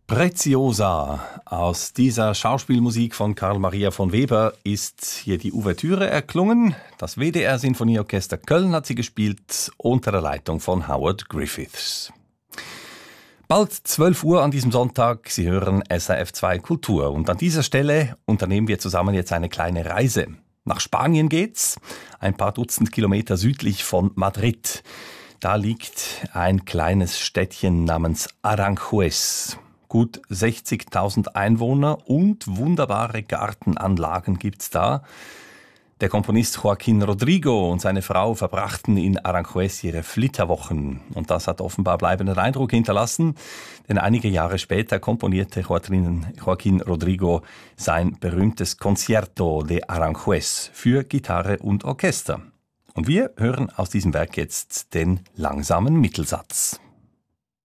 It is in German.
Preziosa. Aus dieser Schauspielmusik von Karl Maria von Weber ist hier die Ouvertüre erklungen. Das WDR-Sinfonieorchester Köln hat sie gespielt unter der Leitung von Howard Griffiths. Bald 12 Uhr an diesem Sonntag. Sie hören SRF 2 Kultur. Und an dieser Stelle unternehmen wir zusammen jetzt eine kleine Reise. Nach Spanien geht's, ein paar Dutzend Kilometer südlich von Madrid. Da liegt ein kleines Städtchen namens Aranjuez. Gut 60.000 Einwohner und wunderbare Gartenanlagen gibt's da. Der Komponist Joaquín Rodrigo und seine Frau verbrachten in Aranjuez ihre Flitterwochen. Und das hat offenbar bleibenden Eindruck hinterlassen, denn einige Jahre später komponierte Joaquín Rodrigo sein berühmtes Concierto de Aranjuez für Gitarre und Orchester. Und wir hören aus diesem Werk jetzt den langsamen Mittelsatz.